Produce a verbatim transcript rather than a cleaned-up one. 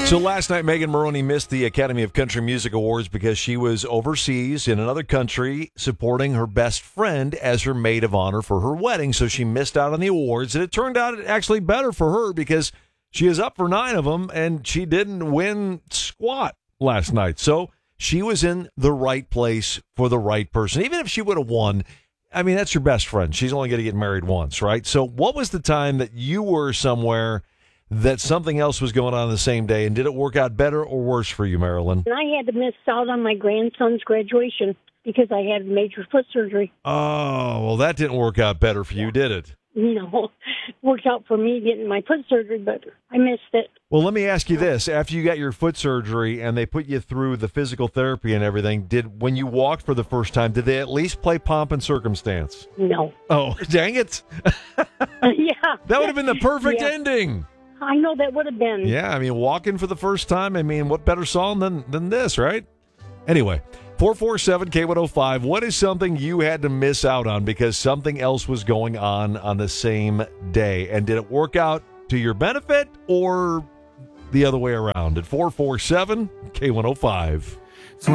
So last night, Megan Maroney missed the Academy of Country Music Awards because she was overseas in another country supporting her best friend as her maid of honor for her wedding. So she missed out on the awards, and it turned out actually better for her because she is up for nine of them, and she didn't win squat last night. So she was in the right place for the right person. Even if she would have won, I mean, that's your best friend. She's only going to get married once, right? So what was the time that you were somewhere that something else was going on the same day, and did it work out better or worse for you, Marilyn? And I had to miss out on my grandson's graduation because I had major foot surgery. Oh, well, that didn't work out better for you, did it? No, it worked out for me getting my foot surgery, but I missed it. Well, let me ask you this. After you got your foot surgery and they put you through the physical therapy and everything, did when you walked for the first time, did they at least play Pomp and Circumstance? No. Oh, dang it. Yeah. That would have been the perfect Yeah. ending. I know that would have been. Yeah, I mean, walking for the first time, I mean, what better song than, than this, right? Anyway, four four seven K one oh five, what is something you had to miss out on because something else was going on on the same day? And did it work out to your benefit or the other way around? At four four seven K one oh five.